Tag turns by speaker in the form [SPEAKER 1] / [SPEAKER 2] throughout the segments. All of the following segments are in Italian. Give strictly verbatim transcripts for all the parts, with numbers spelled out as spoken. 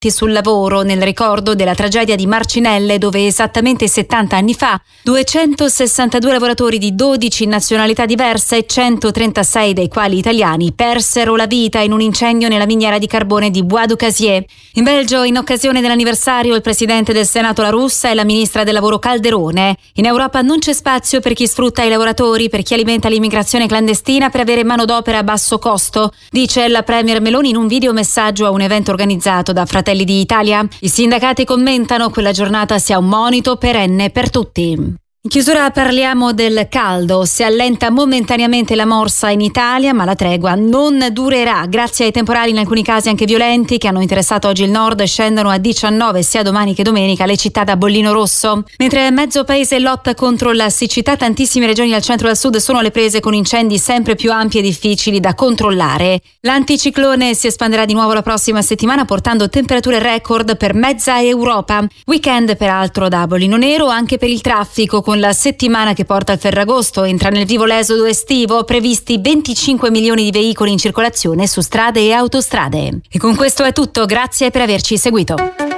[SPEAKER 1] sul lavoro nel ricordo della tragedia di Marcinelle, dove esattamente settanta anni fa duecentosessantadue lavoratori di dodici nazionalità diverse, centotrentasei dei quali italiani, persero la vita in un incendio nella miniera di carbone di Bois du Casier. In Belgio, in occasione dell'anniversario, il presidente del Senato La Russa e la ministra del lavoro Calderone. In Europa non c'è spazio per chi sfrutta i lavoratori, per chi alimenta l'immigrazione clandestina per avere manodopera a basso costo, dice la premier Meloni in un videomessaggio a un evento organizzato da Fratelli d'Italia. I sindacati commentano che quella giornata sia un monito perenne per tutti. In chiusura parliamo del caldo. Si allenta momentaneamente la morsa in Italia, ma la tregua non durerà. Grazie ai temporali, in alcuni casi anche violenti, che hanno interessato oggi il nord, scendono a diciannove sia domani che domenica le città da bollino rosso. Mentre mezzo paese lotta contro la siccità, tantissime regioni al centro e al sud sono alle prese con incendi sempre più ampi e difficili da controllare. L'anticiclone si espanderà di nuovo la prossima settimana, portando temperature record per mezza Europa. Weekend peraltro da bollino nero anche per il traffico, con la settimana che porta al Ferragosto. Entra nel vivo l'esodo estivo, previsti venticinque milioni di veicoli in circolazione su strade e autostrade. E con questo è tutto, grazie per averci seguito.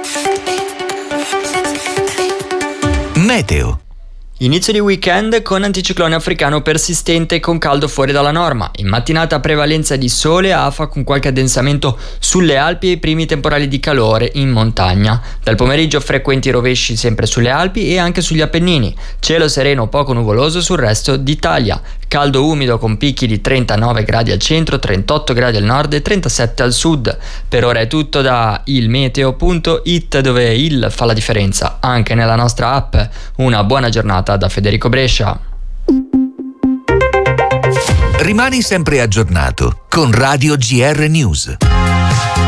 [SPEAKER 2] Meteo.
[SPEAKER 3] Inizio di weekend con anticiclone africano persistente con caldo fuori dalla norma. In mattinata prevalenza di sole, afa con qualche addensamento sulle Alpi e i primi temporali di calore in montagna. Dal pomeriggio frequenti rovesci sempre sulle Alpi e anche sugli Appennini. Cielo sereno poco nuvoloso sul resto d'Italia. Caldo umido con picchi di trentanove gradi al centro, trentotto gradi al nord e trentasette al sud. Per ora è tutto da ilmeteo punto it, dove il fa la differenza anche nella nostra app. Una buona giornata da Federico Brescia.
[SPEAKER 2] Rimani sempre aggiornato con Radio G R News.